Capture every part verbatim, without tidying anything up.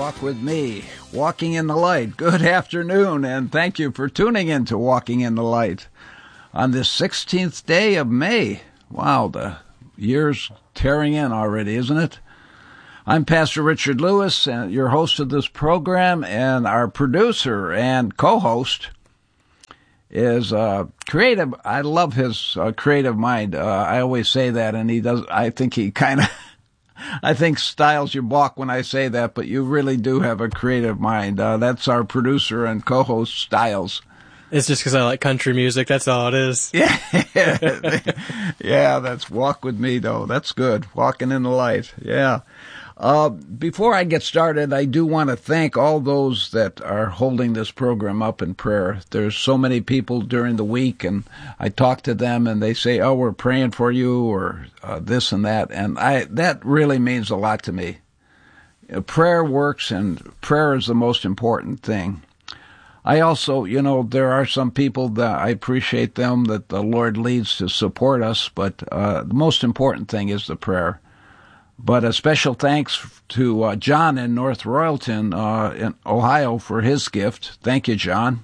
Walk with me, Walking in the Light. Good afternoon, and thank you for tuning in to Walking in the Light on this sixteenth day of May. Wow, the year's tearing in already, isn't it? I'm Pastor Richard Lewis, and your host of this program, and our producer and co-host is uh, creative. I love his uh, creative mind. Uh, I always say that, and he does. I think he kind of, I think styles you balk when I say that, but you really do have a creative mind. Uh, that's our producer and co-host, Styles. It's just because I like country music. That's all it is. Yeah, yeah. That's Walk with Me, though. That's good. Walking in the Light. Yeah. Uh, before I get started, I do want to thank all those that are holding this program up in prayer. There's so many people during the week, and I talk to them, and they say, "Oh, we're praying for you," or uh, this and that, and I that really means a lot to me. Uh, prayer works, and prayer is the most important thing. I also, you know, there are some people that I appreciate them that the Lord leads to support us, but uh, the most important thing is the prayer. But a special thanks to uh, John in North Royalton, uh, in Ohio, for his gift. Thank you, John.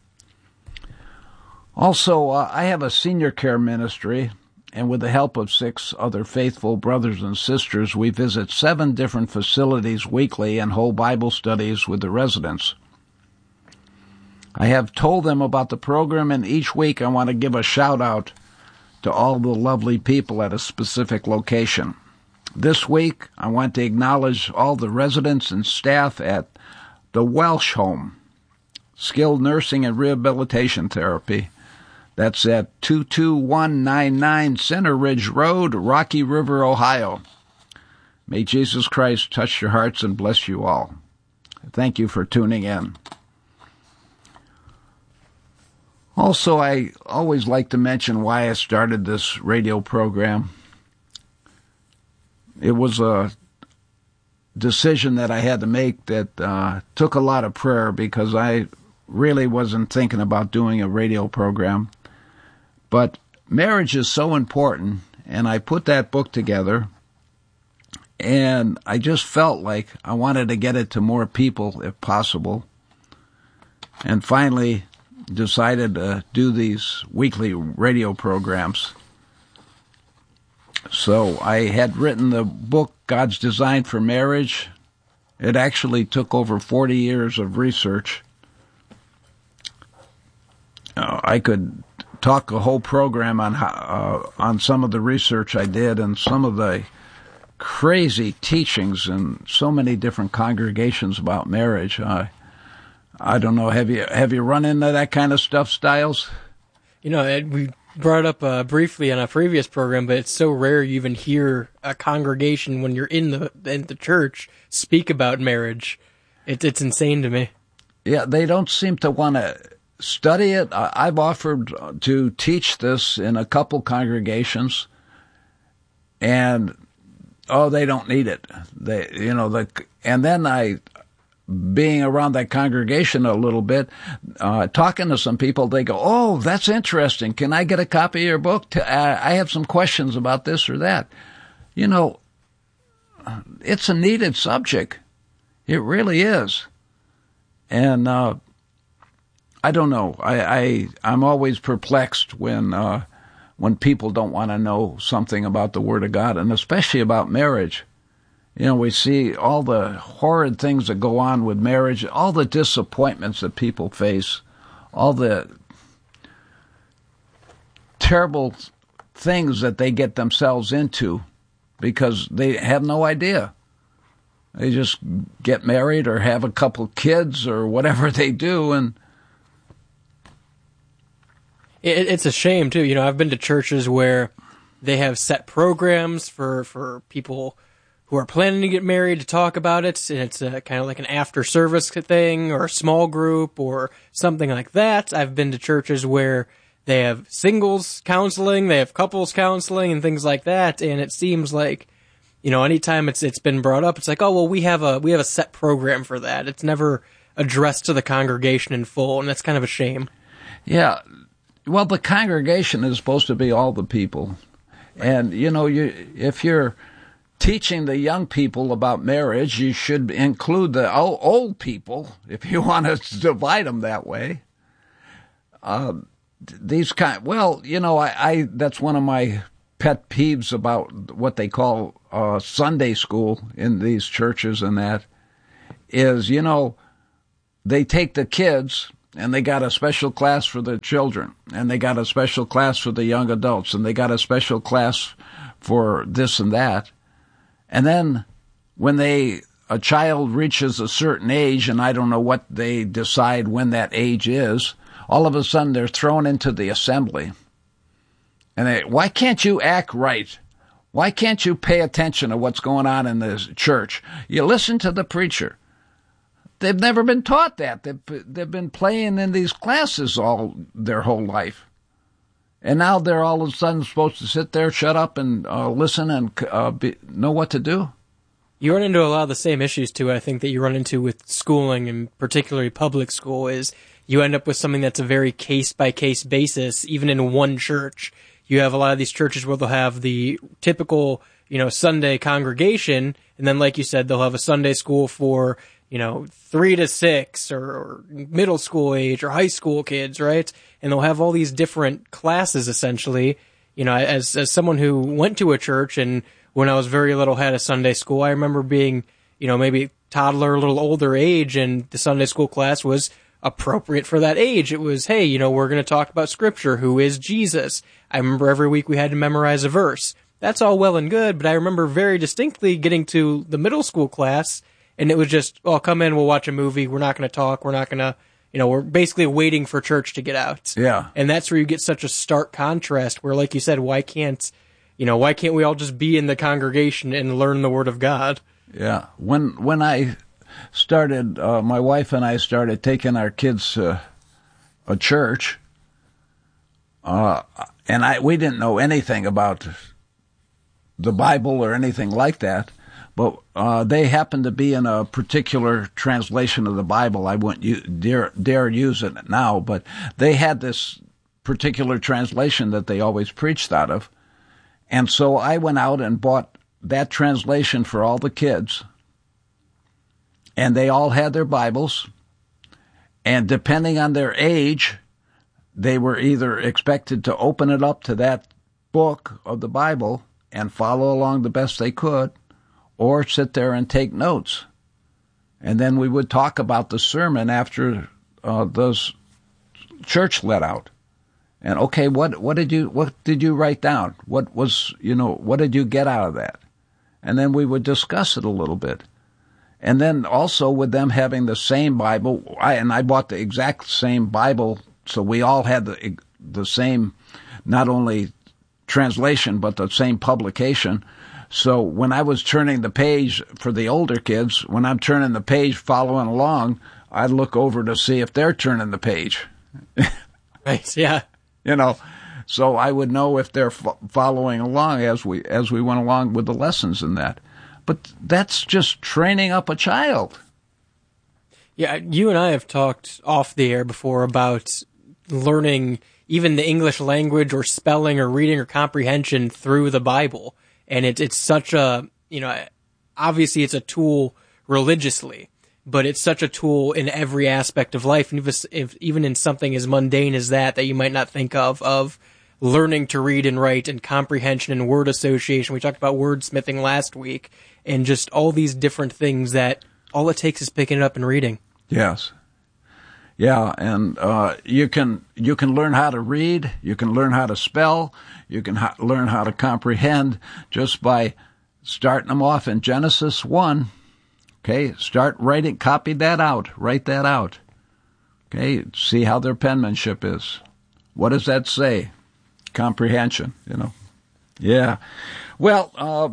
Also, uh, I have a senior care ministry, and with the help of six other faithful brothers and sisters, we visit seven different facilities weekly and hold Bible studies with the residents. I have told them about the program, and each week I want to give a shout-out to all the lovely people at a specific location. This week, I want to acknowledge all the residents and staff at the Welsh Home, Skilled Nursing and Rehabilitation Therapy. That's at two two one nine nine Center Ridge Road, Rocky River, Ohio. May Jesus Christ touch your hearts and bless you all. Thank you for tuning in. Also, I always like to mention why I started this radio program. It was a decision that I had to make that uh, took a lot of prayer, because I really wasn't thinking about doing a radio program. But marriage is so important, and I put that book together, and I just felt like I wanted to get it to more people if possible, and finally decided to do these weekly radio programs. So I had written the book, God's Design for Marriage. It actually took over forty years of research. Uh, I could talk a whole program on how, uh, on some of the research I did and some of the crazy teachings in so many different congregations about marriage. Uh, I don't know. Have you have you run into that kind of stuff, Styles? You know, Ed, we brought it up uh, briefly on a previous program, but it's so rare you even hear a congregation when you're in the in the church speak about marriage. It, it's insane to me. Yeah, they don't seem to want to study it. I've offered to teach this in a couple congregations, and oh, they don't need it. They, you know, the and then I. being around that congregation a little bit, uh, talking to some people, they go, "Oh, that's interesting. Can I get a copy of your book? I have some questions about this or that." You know, it's a needed subject. It really is. And uh, I don't know. I, I, I'm always perplexed when uh, when people don't want to know something about the Word of God, and especially about marriage. You know, we see all the horrid things that go on with marriage, all the disappointments that people face, all the terrible things that they get themselves into because they have no idea. They just get married or have a couple kids or whatever they do, and it, it's a shame, too. You know, I've been to churches where they have set programs for, for people who are planning to get married to talk about it, and it's a, kind of like an after-service thing or a small group or something like that. I've been to churches where they have singles counseling, they have couples counseling, and things like that, and it seems like, you know, anytime it's it's been brought up, it's like, oh, well, we have a we have a set program for that. It's never addressed to the congregation in full, and that's kind of a shame. Yeah, well, the congregation is supposed to be all the people, and, you know, you if you're teaching the young people about marriage, you should include the old people, if you want to divide them that way. Uh, these kind, well, you know, I, I that's one of my pet peeves about what they call uh, Sunday school in these churches and that is, you know, they take the kids and they got a special class for the children, and they got a special class for the young adults, and they got a special class for this and that. And then when they a child reaches a certain age, and I don't know what they decide when that age is, all of a sudden they're thrown into the assembly. And they, why can't you act right? Why can't you pay attention to what's going on in the church? You listen to the preacher. They've never been taught that. They've, they've been playing in these classes all their whole life. And now they're all of a sudden supposed to sit there, shut up, and uh, listen and uh, be, know what to do. You run into a lot of the same issues, too, I think, that you run into with schooling, and particularly public school, is you end up with something that's a very case-by-case basis, even in one church. You have a lot of these churches where they'll have the typical, you know, Sunday congregation, and then, like you said, they'll have a Sunday school for, you know, three to six, or, or middle school age, or high school kids, right? And they'll have all these different classes, essentially. You know, as as someone who went to a church, and when I was very little had a Sunday school, I remember being, you know, maybe toddler, a little older age, and the Sunday school class was appropriate for that age. It was, hey, you know, we're going to talk about Scripture. Who is Jesus? I remember every week we had to memorize a verse. That's all well and good, but I remember very distinctly getting to the middle school class, and it was just, oh, come in, we'll watch a movie, we're not going to talk, we're not going to, you know, we're basically waiting for church to get out. Yeah. And that's where you get such a stark contrast where, like you said, why can't, you know, why can't we all just be in the congregation and learn the Word of God? Yeah. When when I started, uh, my wife and I started taking our kids to a church, uh, and I we didn't know anything about the Bible or anything like that. But uh, they happened to be in a particular translation of the Bible. I wouldn't u- dare, dare use it now, but they had this particular translation that they always preached out of. And so I went out and bought that translation for all the kids. And they all had their Bibles. And depending on their age, they were either expected to open it up to that book of the Bible and follow along the best they could, or sit there and take notes. And then we would talk about the sermon after uh, those church let out. And okay, what what did you what did you write down? What was, you know, what did you get out of that? And then we would discuss it a little bit. And then also with them having the same Bible, I and I bought the exact same Bible, so we all had the the same, not only translation but the same publication. So when I was turning the page for the older kids, when I'm turning the page following along, I'd look over to see if they're turning the page. Right, yeah. You know, so I would know if they're fo- following along as we as we went along with the lessons in that. But that's just training up a child. Yeah, you and I have talked off the air before about learning even the English language or spelling or reading or comprehension through the Bible. And it, it's such a, you know, obviously it's a tool religiously, but it's such a tool in every aspect of life. And if, if, even in something as mundane as that, that you might not think of, of learning to read and write and comprehension and word association. We talked about wordsmithing last week, and just all these different things that all it takes is picking it up and reading. Yes. Yeah, and uh, you can you can learn how to read, you can learn how to spell, you can ha- learn how to comprehend just by starting them off in Genesis one. Okay, start writing, copy that out, write that out. Okay, see how their penmanship is. What does that say? Comprehension, you know. Yeah. Well, uh,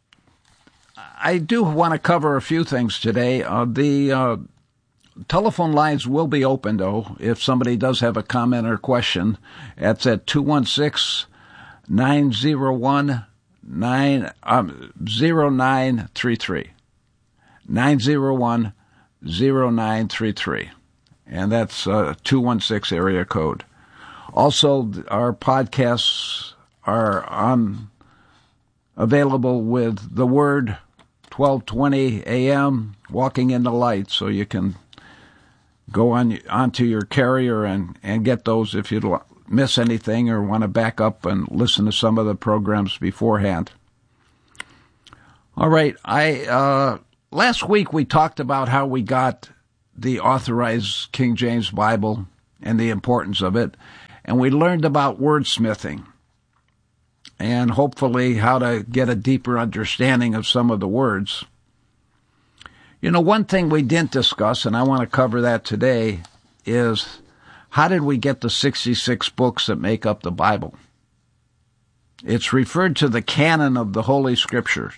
I do want to cover a few things today. Uh, the uh, telephone lines will be open, though, if somebody does have a comment or question. That's at two one six, nine zero one, zero nine three three. nine zero one, zero nine three three. And that's a two one six area code. Also, our podcasts are on available with the Word, twelve twenty a.m., Walking in the Light, so you can go on onto your carrier and, and get those if you miss anything or want to back up and listen to some of the programs beforehand. All right, I uh, last week we talked about how we got the Authorized King James Bible and the importance of it, and we learned about wordsmithing and hopefully how to get a deeper understanding of some of the words. You know, one thing we didn't discuss, and I want to cover that today, is how did we get the sixty-six books that make up the Bible? It's referred to the canon of the Holy Scriptures.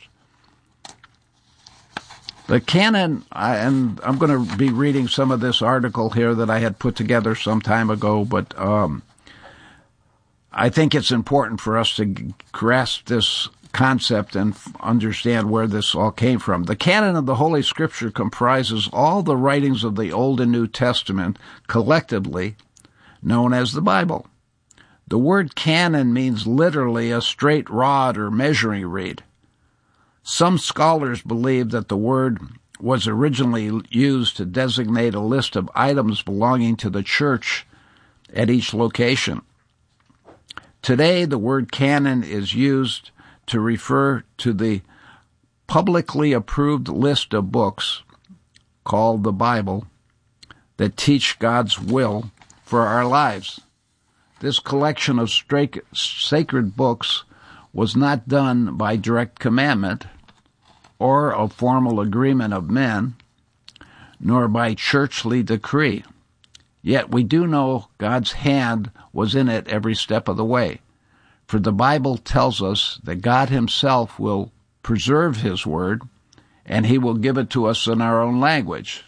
The canon, and I'm going to be reading some of this article here that I had put together some time ago, but um, I think it's important for us to grasp this concept and understand where this all came from. The canon of the Holy Scripture comprises all the writings of the Old and New Testament collectively known as the Bible. The word canon means literally a straight rod or measuring reed. Some scholars believe that the word was originally used to designate a list of items belonging to the church at each location. Today, the word canon is used to refer to the publicly approved list of books called the Bible that teach God's will for our lives. This collection of sacred books was not done by direct commandment or a formal agreement of men, nor by churchly decree. Yet we do know God's hand was in it every step of the way. For the Bible tells us that God himself will preserve his word, and he will give it to us in our own language.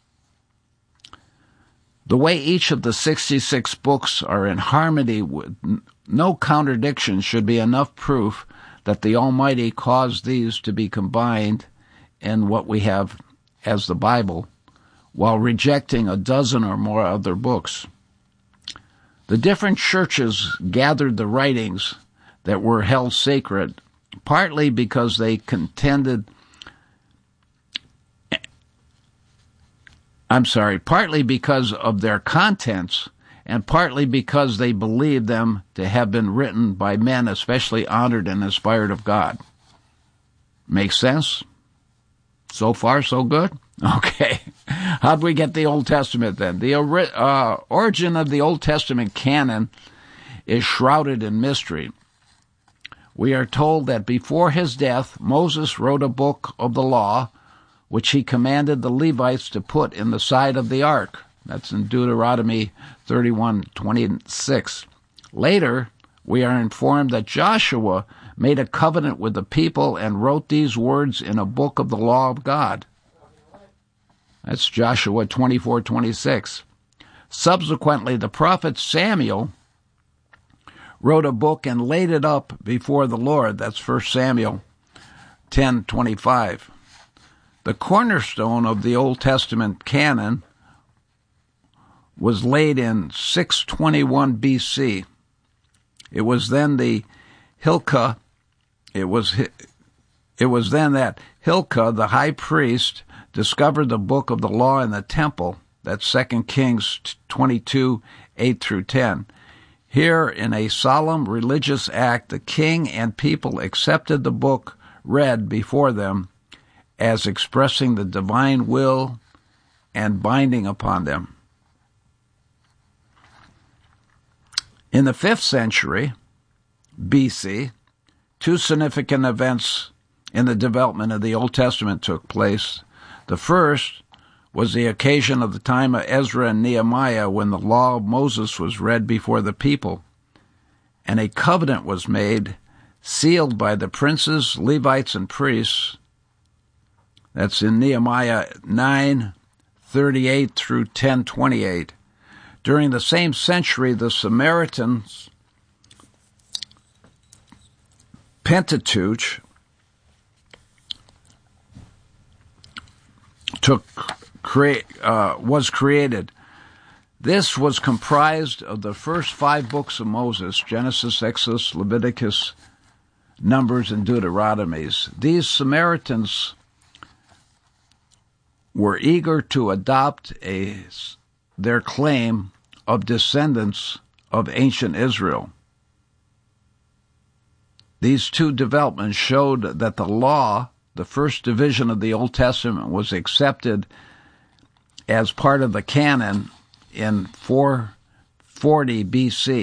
The way each of the sixty-six books are in harmony with no contradiction should be enough proof that the Almighty caused these to be combined in what we have as the Bible, while rejecting a dozen or more other books. The different churches gathered the writings that were held sacred, partly because they contended, I'm sorry, partly because of their contents, and partly because they believed them to have been written by men especially honored and inspired of God. Makes sense? So far, so good? Okay. How'd we get the Old Testament then? The uh, origin of the Old Testament canon is shrouded in mystery. We are told that before his death, Moses wrote a book of the law, which he commanded the Levites to put in the side of the ark. That's in Deuteronomy thirty-one twenty-six. Later, we are informed that Joshua made a covenant with the people and wrote these words in a book of the law of God. That's Joshua twenty-four twenty-six. Subsequently, the prophet Samuel wrote a book and laid it up before the Lord. That's First Samuel ten twenty-five. The cornerstone of the Old Testament canon was laid in six twenty-one B C. It was then the Hilkiah, it was it was then that Hilkiah, the high priest, discovered the book of the law in the temple. That's Second Kings twenty-two, eight through ten. Here, in a solemn religious act, the king and people accepted the book read before them as expressing the divine will and binding upon them. In the fifth century B C, two significant events in the development of the Old Testament took place. The first was the occasion of the time of Ezra and Nehemiah, when the law of Moses was read before the people, and a covenant was made, sealed by the princes, Levites, and priests. That's in Nehemiah nine thirty-eight through ten twenty-eight. During the same century, the Samaritans' Pentateuch took create uh, was created. This was comprised of the first five books of Moses: Genesis, Exodus, Leviticus, Numbers and Deuteronomies. These Samaritans were eager to adopt a, their claim of descendants of ancient Israel. These two developments showed that the law, the first division of the Old Testament, was accepted as part of the canon in four forty B C.